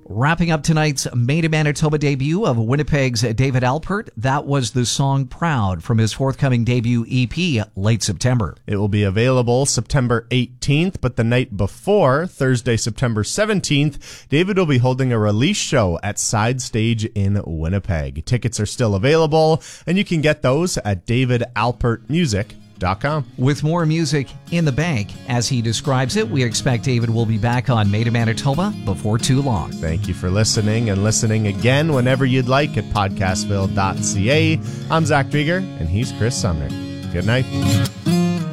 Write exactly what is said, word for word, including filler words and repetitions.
Wrapping up tonight's Made in Manitoba debut of Winnipeg's David Alpert, that was the song Proud from his forthcoming debut E P late September. It will be available September eighteenth, but the night before, Thursday, September seventeenth, David will be holding a release show at Side Stage in Winnipeg. Tickets are still available, and you can get those at david alpert music dot com. With more music in the bank, as he describes it, we expect David will be back on Made in Manitoba before too long. Thank you for listening, and listening again whenever you'd like at podcastville dot c a. I'm Zach Drieger, and he's Chris Sumner. Good night.